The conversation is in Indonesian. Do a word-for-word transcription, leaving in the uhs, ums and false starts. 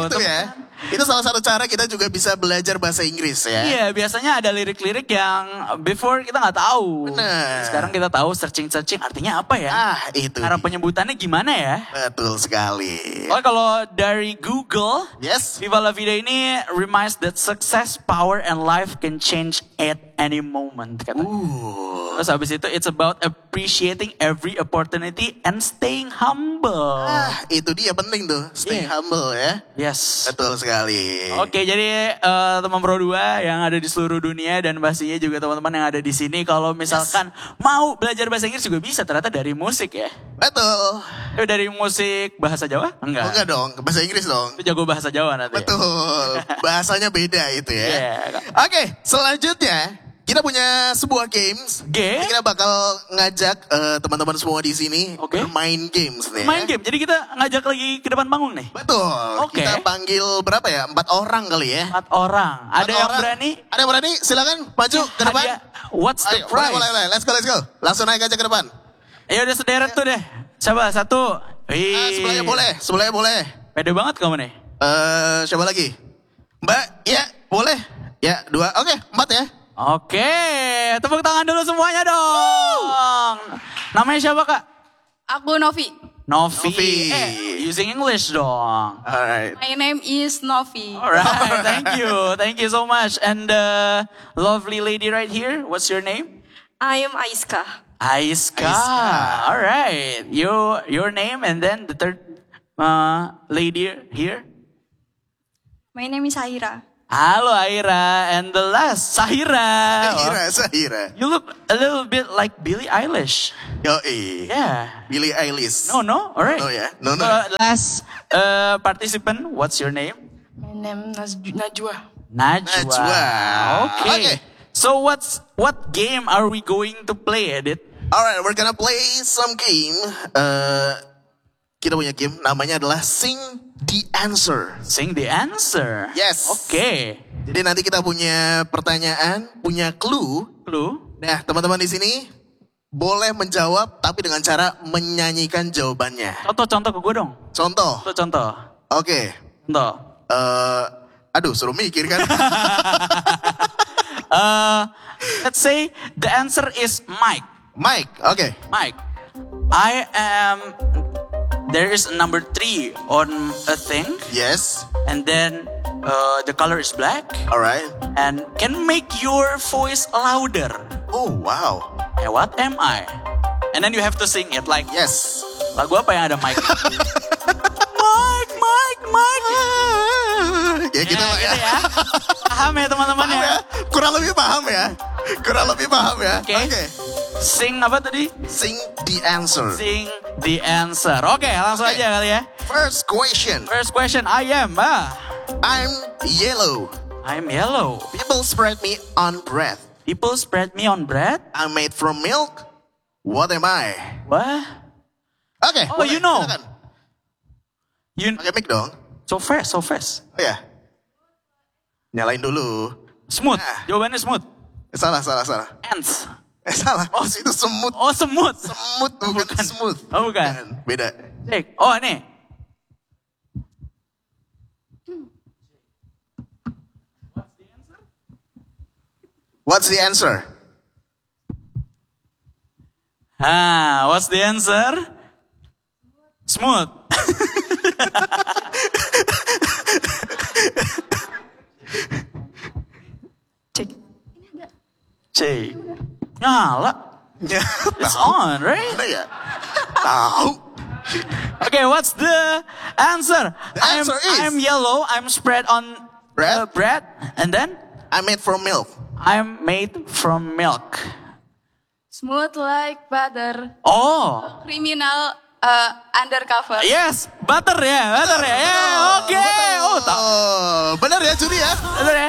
Gitu ya. Itu salah satu cara kita juga bisa belajar bahasa Inggris ya. Iya, biasanya ada lirik-lirik yang before kita nggak tahu. Benar. Sekarang kita tahu searching-searching artinya apa ya. Ah, itu. Cara penyebutannya gimana ya? Betul sekali. Oh, kalau dari Google, Yes. Viva La Vida ini reminds that success, power, and life can change at any moment. Kata. Uh. Terus habis itu, it's about appreciating every opportunity and staying humble. Ah, itu dia penting tuh. Stay Yeah. humble ya. Yes. Betul sekali. Oke, jadi uh, teman Pro dua yang ada di seluruh dunia dan pastinya juga teman-teman yang ada di sini, kalau misalkan yes. mau belajar bahasa Inggris juga bisa ternyata dari musik ya. Betul. Itu dari musik bahasa Jawa? Enggak. Oh, enggak dong, bahasa Inggris dong. Itu jago bahasa Jawa nanti. Betul. Bahasanya beda itu ya. Yeah. Oke, selanjutnya kita punya sebuah games. Game? Kita bakal ngajak uh, teman-teman semua di sini Oke. bermain games nih. Main ya. game, jadi kita ngajak lagi ke depan panggung nih. Betul. Oke. Kita panggil berapa ya? Empat orang kali ya. Empat orang. Empat Ada yang orang. berani? Ada yang berani? Silakan maju ke depan. Hadiah. What's the Ayo, prize? boleh, boleh, boleh. Let's go, let's go. Langsung naik aja ke depan. Ya udah sederet tuh deh. Coba satu. Wih. Ah, sebelahnya boleh, sebelahnya boleh. Pede banget kamu nih. Eh, siapa lagi? Mbak, ya boleh. Ya, dua. Oke, empat ya. Oke, tepuk tangan dulu semuanya dong. Namanya siapa kak? Aku Novi. Novi. Novi. Eh, using English dong. Alright. My name is Novi. Alright, thank you. Thank you so much. And the lovely lady right here, what's your name? I am Aiska. Aiska. Aiska. Alright, your, your name and then the third uh, lady here. My name is Aira. Halo Aira, and the last Sahira. Sahira, Sahira. You look a little bit like Billie Eilish. Yoi. Yeah. Billie Eilish. No, no, alright. No ya, no no. Uh, last uh, participant, what's your name? My name is Najwa. Najwa. Najwa. Okay. Okay. So what's what game are we going to play, Edit? Alright, we're gonna play some game. Uh, kita punya game namanya adalah Sing the Answer. Sing the answer. Yes. Okay. Jadi nanti kita punya pertanyaan, punya clue. Clue. Nah, teman-teman di sini boleh menjawab tapi dengan cara menyanyikan jawabannya. Contoh-contoh ke gue dong. Contoh. Contoh-contoh. Oke. Contoh. Eh, aduh, suruh mikir kan. Uh, let's say the answer is Mike. Mike, oke. Mike. I am. There is a number three on a thing, Yes. and then uh, the color is black, Alright. and can make your voice louder. Oh, wow. Hey, what am I? And then you have to sing it like Yes. lagu apa yang ada Mike? Mike, Mike, Mike. Ya gitu lah ya. gitu ya. Paham ya teman-teman Paham ya? ya? Kurang lebih paham ya. Kurang lebih paham ya. Oke. Oke. Sing apa tadi? Sing the answer. Sing the answer. Oke, langsung Oke. aja kali ya. First question. First question, I am. Ah, I'm yellow. I'm yellow. People spread me on bread. People spread me on bread. I'm made from milk. What am I? What? Oke. Oh, you know. Silakan. You Pakai mic dong. so fast, so fast. Oh ya. Nyalain dulu. Smooth. Nah. Jawabannya smooth. Eh, salah, salah, salah. Ants. Eh, salah. Oh, itu semut. Oh, semut. Semut bukan, Bukan. smooth. Oh, bukan. Beda. Cek. Oh, ini. What's the answer? Ah, what's the answer? Smooth. Cek. Cek. Nyala. Ya, It's tahu. on, right? Ada ya? Tahu. Okay, what's the answer? The I'm, answer is- I'm yellow. I'm spread on Bread? uh, bread, and then I'm made from milk. I'm made from milk. Smooth like butter. Oh, Criminal uh, undercover. yes, butter ya, butter ya. Yeah, oke. Oh, tahu. Oh, benar ya Juri ya? Bener ya?